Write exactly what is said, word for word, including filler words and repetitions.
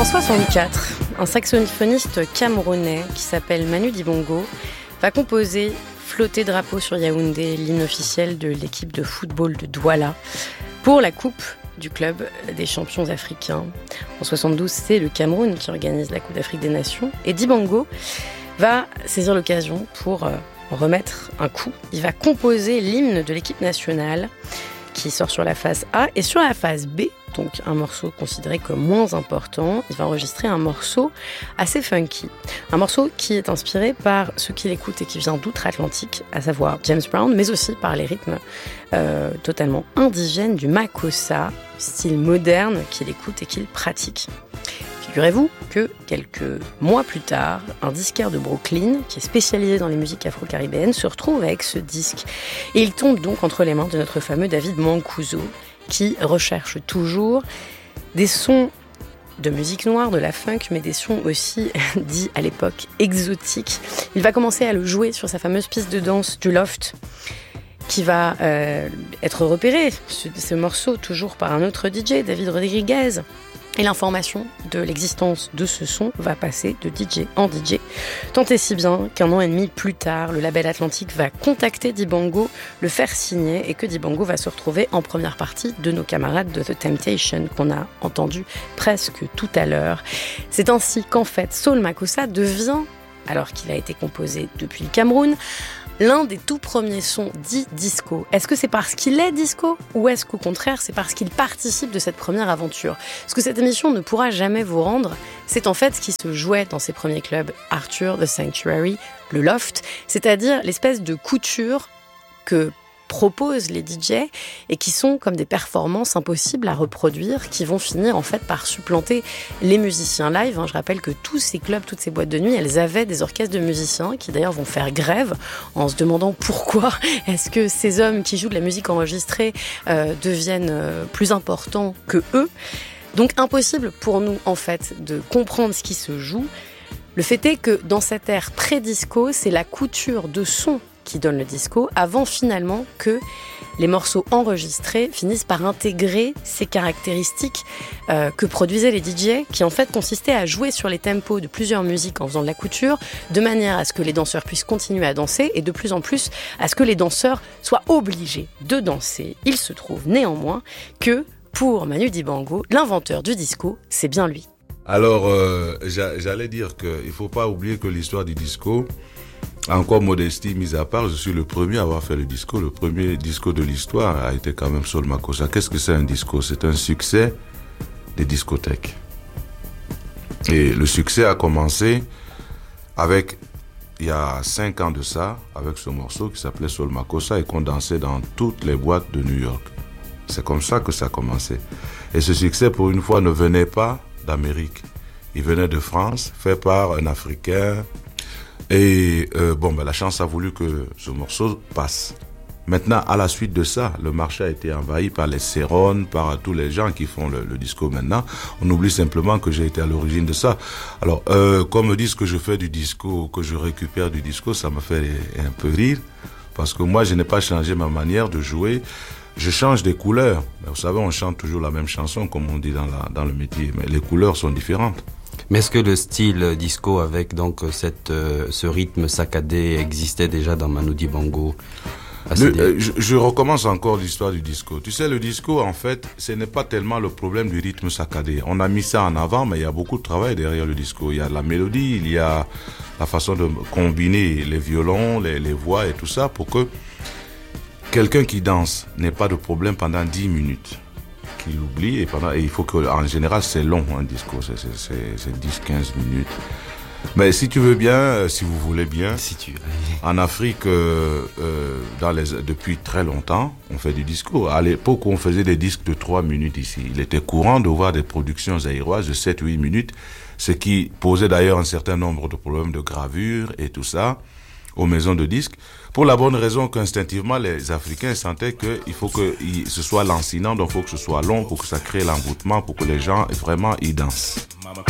soixante-quatre, un saxophoniste camerounais qui s'appelle Manu Dibango va composer Flotter drapeau sur Yaoundé, l'hymne officiel de l'équipe de football de Douala, pour la Coupe du club des champions africains. En soixante-douze, c'est le Cameroun qui organise la Coupe d'Afrique des Nations. Et Dibango va saisir l'occasion pour euh, remettre un coup. Il va composer l'hymne de l'équipe nationale qui sort sur la phase A. Et sur la phase B, donc un morceau considéré comme moins important, il va enregistrer un morceau assez funky. Un morceau qui est inspiré par ce qu'il écoute et qui vient d'outre-Atlantique, à savoir James Brown, mais aussi par les rythmes euh, totalement indigènes du Makossa, style moderne qu'il écoute et qu'il pratique. Figurez-vous que quelques mois plus tard, un disquaire de Brooklyn, qui est spécialisé dans les musiques afro-caribéennes, se retrouve avec ce disque. Et il tombe donc entre les mains de notre fameux David Mancuso, qui recherche toujours des sons de musique noire, de la funk, mais des sons aussi dits à l'époque exotiques. Il va commencer à le jouer sur sa fameuse piste de danse du Loft, qui va euh, être repéré, ce, ce morceau, toujours par un autre D J, David Rodriguez. Et l'information de l'existence de ce son va passer de D J en D J. Tant et si bien qu'un an et demi plus tard, le label Atlantique va contacter Dibango, le faire signer, et que Dibango va se retrouver en première partie de nos camarades de The Temptation qu'on a entendu presque tout à l'heure. C'est ainsi qu'en fait, Soul Makossa devient, alors qu'il a été composé depuis le Cameroun, l'un des tout premiers sons dits disco. Est-ce que c'est parce qu'il est disco ou est-ce qu'au contraire c'est parce qu'il participe de cette première aventure ? Ce que cette émission ne pourra jamais vous rendre, c'est en fait ce qui se jouait dans ces premiers clubs, Arthur, The Sanctuary, le Loft, c'est-à-dire l'espèce de couture que proposent les D J et qui sont comme des performances impossibles à reproduire, qui vont finir en fait par supplanter les musiciens live. Je rappelle que tous ces clubs, toutes ces boîtes de nuit, elles avaient des orchestres de musiciens qui d'ailleurs vont faire grève en se demandant pourquoi est-ce que ces hommes qui jouent de la musique enregistrée euh, deviennent euh, plus importants que eux. Donc impossible pour nous en fait de comprendre ce qui se joue. Le fait est que dans cette ère pré-disco, c'est la couture de son qui donne le disco, avant finalement que les morceaux enregistrés finissent par intégrer ces caractéristiques euh, que produisaient les D J, qui en fait consistaient à jouer sur les tempos de plusieurs musiques en faisant de la couture, de manière à ce que les danseurs puissent continuer à danser, et de plus en plus à ce que les danseurs soient obligés de danser. Il se trouve néanmoins que, pour Manu Dibango, l'inventeur du disco, c'est bien lui. Alors, euh, j'allais dire qu'il ne faut pas oublier que l'histoire du disco, encore modestie mise à part, je suis le premier à avoir fait le disco. Le premier disco de l'histoire a été quand même Soul Makossa. Qu'est-ce que c'est un disco ? C'est un succès des discothèques. Et le succès a commencé avec, il y a cinq ans de ça, avec ce morceau qui s'appelait Soul Makossa et qu'on dansait dans toutes les boîtes de New York. C'est comme ça que ça a commencé. Et ce succès, pour une fois, ne venait pas d'Amérique. Il venait de France, fait par un Africain. Et euh, bon, ben, la chance a voulu que ce morceau passe. Maintenant, à la suite de ça, le marché a été envahi par les Cérones, par tous les gens qui font le, le disco maintenant. On oublie simplement que j'ai été à l'origine de ça. Alors, euh, qu'on me dise que je fais du disco, que je récupère du disco, ça me fait un peu rire. Parce que moi, je n'ai pas changé ma manière de jouer. Je change des couleurs. Mais vous savez, on chante toujours la même chanson, comme on dit dans, la, dans le métier. Mais les couleurs sont différentes. Mais est-ce que le style disco avec donc cette, euh, ce rythme saccadé existait déjà dans Manu Dibango ? Le, euh, je, je recommence encore l'histoire du disco. Tu sais, le disco, en fait, ce n'est pas tellement le problème du rythme saccadé. On a mis ça en avant, mais il y a beaucoup de travail derrière le disco. Il y a la mélodie, il y a la façon de combiner les violons, les, les voix et tout ça pour que quelqu'un qui danse n'ait pas de problème pendant dix minutes. Qu'il oublie et, pendant, et il faut que, en général, c'est long, un disco, c'est, c'est, c'est, c'est dix à quinze minutes. Mais si tu veux bien, si vous voulez bien, si tu... en Afrique, euh, euh, dans les, depuis très longtemps, on fait du disco. À l'époque, on faisait des disques de trois minutes ici. Il était courant de voir des productions zaïroises de sept à huit minutes, ce qui posait d'ailleurs un certain nombre de problèmes de gravure et tout ça aux maisons de disques, pour la bonne raison qu'instinctivement, les Africains sentaient qu'il faut que ce soit lancinant, donc il faut que ce soit long pour que ça crée l'engouement, pour que les gens vraiment y dansent.